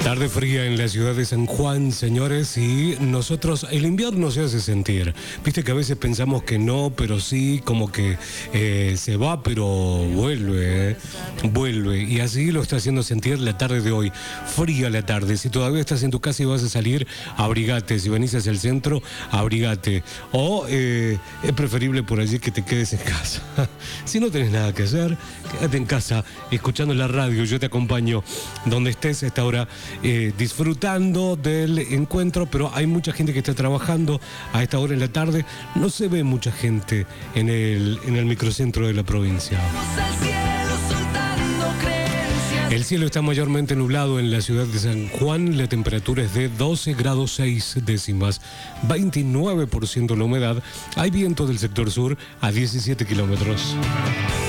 Tarde fría en la ciudad de San Juan, señores, y nosotros, el invierno se hace sentir. Viste que a veces pensamos que no, pero sí, como que se va, pero vuelve, vuelve. Y así lo está haciendo sentir la tarde de hoy. Fría la tarde. Si todavía estás en tu casa y vas a salir, abrigate. Si venís hacia el centro, abrigate. O es preferible por allí que te quedes en casa. Si no tenés nada que hacer, quédate en casa, escuchando la radio. Yo te acompaño donde estés a esta hora. Disfrutando del encuentro, pero hay mucha gente que está trabajando a esta hora en la tarde. No se ve mucha gente en el microcentro de la provincia. El cielo está mayormente nublado en la ciudad de San Juan. La temperatura es de 12 grados 6 décimas, 29% la humedad. Hay viento del sector sur a 17 kilómetros.